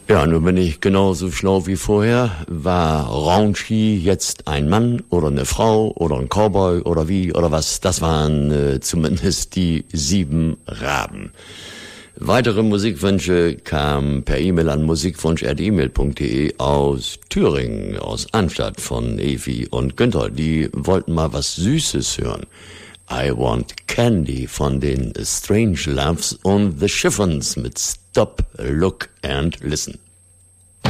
Ja, nun bin ich genauso schlau wie vorher. War Raunchy jetzt ein Mann oder eine Frau oder ein Cowboy oder wie oder was? Das waren zumindest die 7 Raben. Weitere Musikwünsche kamen per E-Mail an musikwunsch@email.de aus Thüringen, aus Arnstadt von Evi und Günther. Die wollten mal was Süßes hören. I Want Candy von den Strange Loves und The Chiffons mit Stop, Look and Listen.